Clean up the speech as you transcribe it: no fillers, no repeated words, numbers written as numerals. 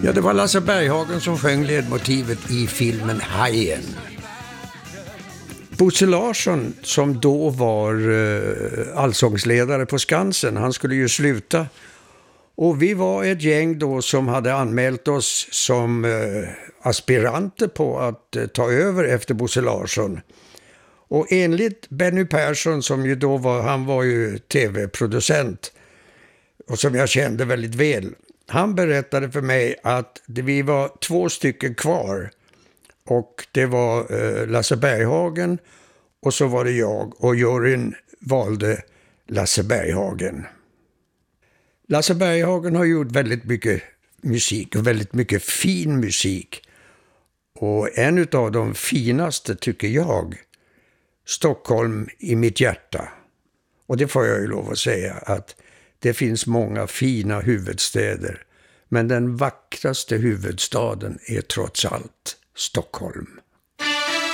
Ja, det var Lasse Berghagen som sjöng ledmotivet i filmen Hajen. Bosse Larsson, som då var allsångsledare på Skansen, han skulle ju sluta. Och vi var ett gäng då som hade anmält oss som aspiranter på att ta över efter Bosse Larsson. Och enligt Benny Persson, som ju då han var ju tv-producent och som jag kände väldigt väl. Han berättade för mig att vi var 2 stycken kvar. Och det var Lasse Berghagen och så var det jag, och juryn valde Lasse Berghagen. Lasse Berghagen har gjort väldigt mycket musik och väldigt mycket fin musik. Och en av de finaste tycker jag, Stockholm i mitt hjärta. Och det får jag ju lov att säga, att det finns många fina huvudstäder. Men den vackraste huvudstaden är trots allt Stockholm.